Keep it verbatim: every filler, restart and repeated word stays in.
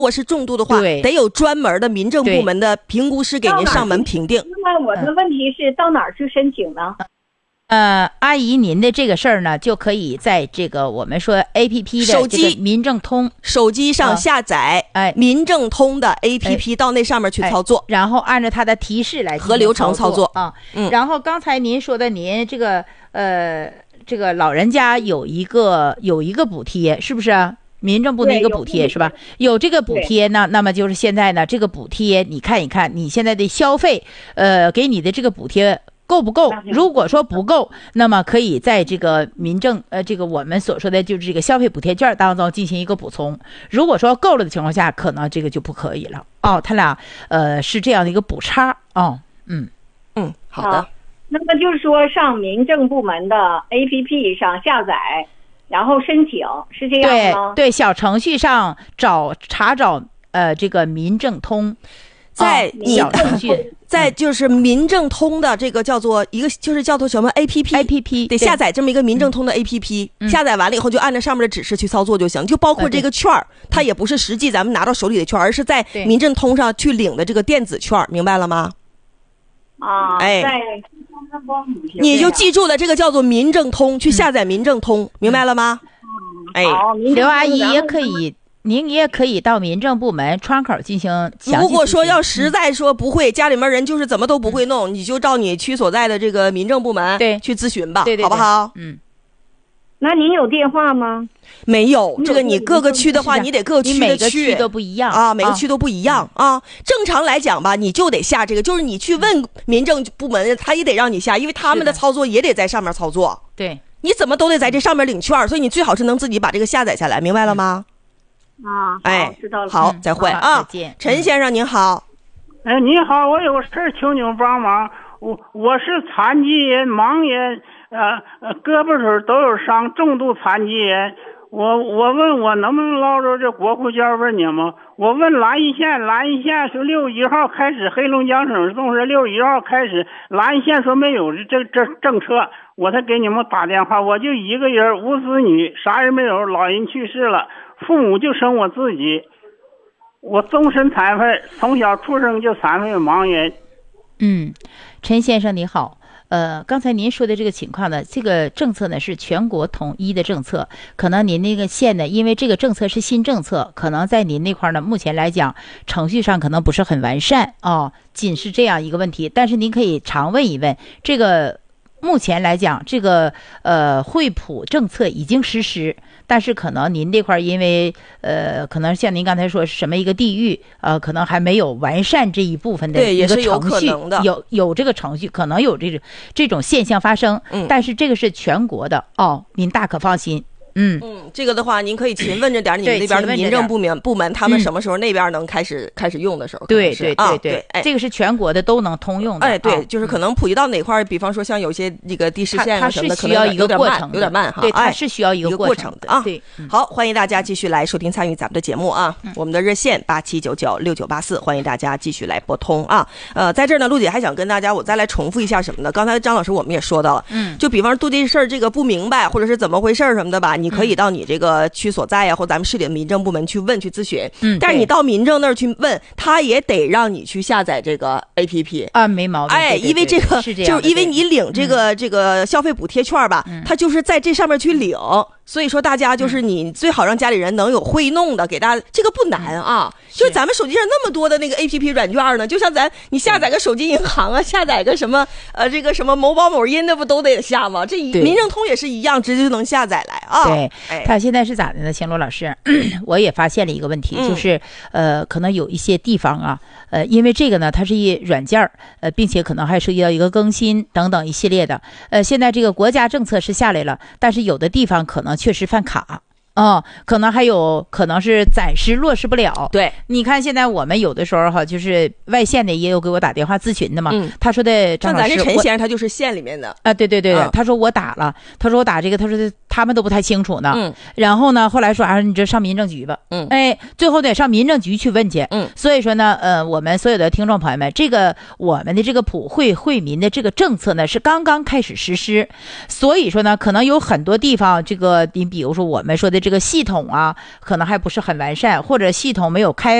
如果是重度的话，得有专门的民政部门的评估师给您上门评定。 那么我的问题是到哪儿去申请呢？ 呃，阿姨，您的这个事儿呢，就可以在这个我们说 A P P 的手机民政通手机上下载，哎，民政通的 A P P 到那上面去操作， 哎、然后按照它的提示来和流程操作啊。嗯，然后刚才您说的，您这个呃，这个老人家有一个有一个补贴，是不是啊？民政部的一个补贴是吧？有这个补贴呢，那么就是现在呢，这个补贴你看一看，你现在的消费，呃，给你的这个补贴够不够？如果说不够，那么可以在这个民政呃这个我们所说的就是这个消费补贴券当中进行一个补充。如果说够了的情况下，可能这个就不可以了。哦，他俩呃是这样的一个补差哦，嗯嗯，好的。 那么就是说，上民政部门的 A P P 上下载。然后申请是这样吗？ 对对，小程序上找查找呃这个民政通， 在小程序， 在就是民政通的这个叫做一个就是叫做什么 A P P A P P 得下载这么一个民政通的 A P P，、嗯、下载完了以后就按照上面的指示去操作就行，就包括这个券儿、嗯，它也不是实际咱们拿到手里的券，而是在民政通上去领的这个电子券，明白了吗？ 啊， 哎。你就记住了，这个叫做民政通，去下载民政通，嗯、明白了吗？ 嗯、哎， 刘阿姨也可以，您也可以到民政部门窗口进行。 如果说要实在说不会，嗯、家里面人就是怎么都不会弄，嗯、你就照你区所在的这个民政部门对去咨询吧， 对对对好不好？ 嗯。 那您有电话吗？ 没有，这个你各个区的话，你得各个区的每个区都不一样啊，每个区都不一样啊。啊正常来讲吧，你就得下这个，就是你去问民政部门，他也得让你下，因为他们的操作也得在上面操作。 对， 你怎么都得在这上面领券，所以你最好是能自己把这个下载下来，明白了吗？ 啊， 哎， 知道了。 好，再会啊，再见。陈先生您好， 哎，你好，我有事求你们帮忙。我我是残疾人，盲人。呃呃，胳膊手都有伤，重度残疾人。我我问我能不能捞着这国库券问你吗？我问蓝一线，蓝一线说六一号开始，黑龙江省送是六一号开始，蓝一线说没有这这政策，我才给你们打电话。我就一个人，无子女，啥人没有，老人去世了，父母就生我自己，我终身残废，从小出生就残废盲人。 嗯，陈先生你好。呃，刚才您说的这个情况呢，这个政策呢是全国统一的政策，可能您那个县呢，因为这个政策是新政策，可能在您那块呢，目前来讲程序上可能不是很完善哦，仅是这样一个问题。但是您可以常问一问，这个目前来讲，这个呃惠普政策已经实施。但是可能您这块因为呃，可能像您刚才说是什么一个地域，呃，可能还没有完善这一部分的一个程序， 有有有这个程序，可能有这种这种现象发生。嗯，但是这个是全国的哦，您大可放心。嗯嗯，这个的话，您可以勤问着点你们那边的民政部门部门，他们什么时候那边能开始、嗯、开始用的时候？ 对对对对，哎， 这个是全国的都能通用的。 哎，对，就是可能普及到哪块，比方说像有些这个地市县啊什么的， 可能有点慢，有点慢哈。 对，它是需要一个过程的啊。 对， 好，欢迎大家继续来收听参与咱们的节目啊。我们的热线八七九九六九八四，欢迎大家继续来拨通啊。呃，在这儿呢，陆姐还想跟大家我再来重复一下什么呢？刚才张老师我们也说到了，嗯，就比方说对这事儿这个不明白或者是怎么回事什么的吧，你可以到你这个。这个区所在呀，或咱们市里的民政部门去问去咨询，嗯，但是你到民政那儿去问，他也得让你去下载这个 A P P 啊，没毛病。 哎， 对对对因为这个是这就是因为你领这个、嗯、这个消费补贴券吧，嗯、他就是在这上面去领。所以说大家就是你最好让家里人能有会弄的，给大家这个不难啊。就是咱们手机上那么多的那个 A P P 软件呢，就像咱你下载个手机银行啊，下载个什么呃这个什么某宝某音的不都得下吗？这民政通也是一样，直接就能下载来啊。 对，他现在是咋的呢？乾罗老师，我也发现了一个问题，嗯、就是呃可能有一些地方啊，呃因为这个呢它是一软件呃并且可能还涉及到一个更新等等一系列的，呃现在这个国家政策是下来了，但是有的地方可能确实犯卡。哦，可能还有可能是暂时落实不了。 对， 你看现在我们有的时候哈，就是外县的也有给我打电话咨询的嘛。嗯，他说的张老师， 像咱这陈先生他就是县里面的啊，对对对，啊、他说我打了，他说我打这个，他说他们都不太清楚呢。 嗯， 然后呢，后来说啊，你这上民政局吧。 嗯， 哎，最后得上民政局去问去。 嗯， 所以说呢，呃，我们所有的听众朋友们，这个我们的这个普惠惠民的这个政策呢，是刚刚开始实施，所以说呢，可能有很多地方，这个你比如说我们说的这个系统啊，可能还不是很完善，或者系统没有开